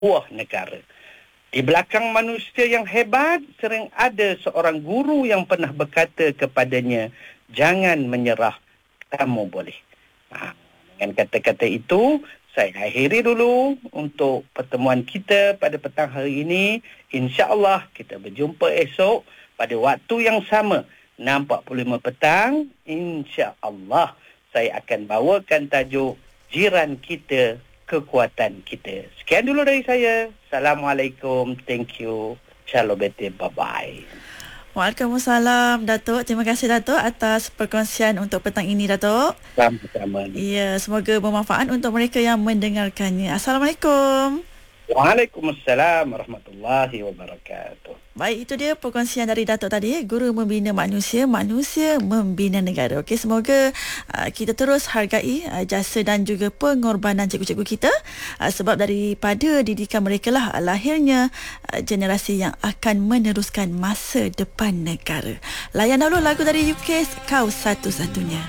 buah negara. Di belakang manusia yang hebat, sering ada seorang guru yang pernah berkata kepadanya, jangan menyerah, kamu boleh. Dengan kata-kata itu, saya akhiri dulu untuk pertemuan kita pada petang hari ini. InsyaAllah kita berjumpa esok pada waktu yang sama, 6.45 petang. InsyaAllah saya akan bawakan tajuk Jiran Kita, Kekuatan Kita. Sekian dulu dari saya. Assalamualaikum. Thank you. Shalom bete. Bye-bye. Waalaikumsalam, Datuk. Terima kasih, Datuk, atas perkongsian untuk petang ini, Datuk. Sama-sama. Ya, semoga bermanfaat untuk mereka yang mendengarkannya. Assalamualaikum. Waalaikumsalam warahmatullahi wabarakatuh. Baik, itu dia perkongsian dari Datuk tadi. Guru membina manusia, manusia membina negara. Okey, semoga kita terus hargai jasa dan juga pengorbanan cikgu-cikgu kita, sebab daripada didikan mereka lah lahirnya generasi yang akan meneruskan masa depan negara. Layan dahulu lagu dari UK, Kau Satu-Satunya.